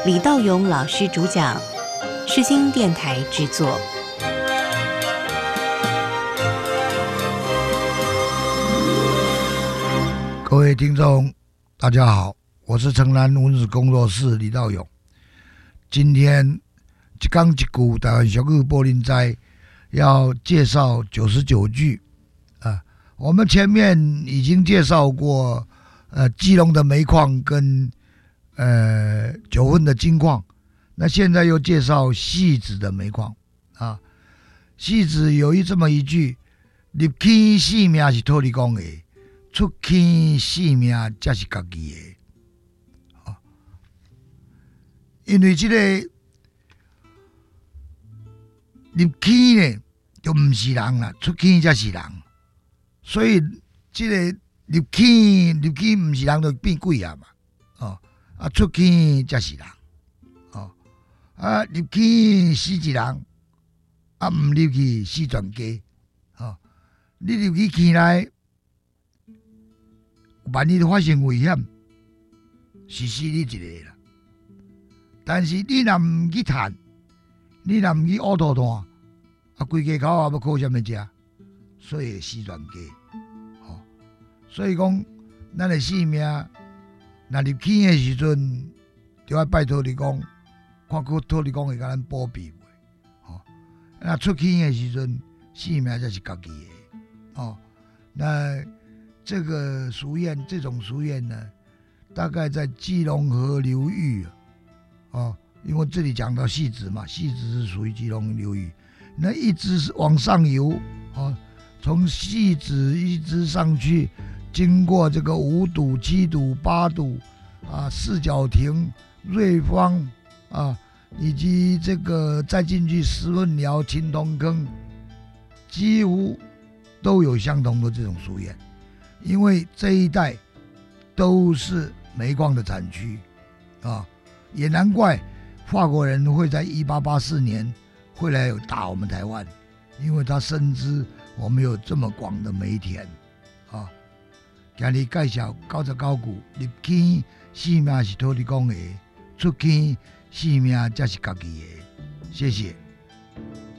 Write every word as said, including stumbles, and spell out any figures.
李道勇老师主讲，世新电台制作。 各位听众，大家好，我是城南文史工作室李道勇。今天一讲一句台湾俗语播林斋，要介绍九十九句啊。我们前面已经介绍过，呃，基隆的煤矿跟呃九份的金矿，那现在又介绍汐止的煤矿啊。汐止有一这么一句：入去性命是土地公的，出去性命才是家己的。因为这个入去呢，就不是人啦，出去才是人。所以这个入去入去不是人，就变鬼啊嘛。哦，啊出去才是人。哦，啊入去死一人，啊唔入去死全家。哦，你入去坑内，万一发生危险，是死你一个啦。但是你若唔去趁，你若唔去乌涂炭，啊，规家口也要靠啥物食？所以死全家。吼、哦，所以讲，咱的性命，若入去的时阵，就要拜托你讲，看看土地公会甲咱保庇袂。吼、哦，那出去的时阵，性命才是家己的。哦，那这个俗谚，这种俗谚呢，大概在基隆河流域。哦，因为这里讲到汐止嘛，汐止是属于基隆流域，那一直是往上游，哦，从汐止一直上去，经过这个五堵、七堵、八堵啊、四角亭、瑞芳啊，以及这个再进去石份寮、青铜坑，几乎都有相同的这种俗谚，因为这一带都是煤矿的产区啊。也难怪法国人会在一八八四年会来打我们台湾，因为他深知我们有这么广的煤田啊。今日介绍九十九句，入去性命是土地公的，出去性命才是家己的。谢谢。